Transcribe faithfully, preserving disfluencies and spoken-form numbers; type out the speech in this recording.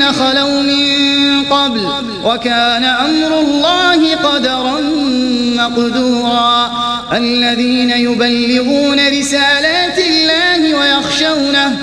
الذين خلوا من قبل وكان أمر الله قدرا مقدورا الذين يبلغون رسالات الله ويخشونه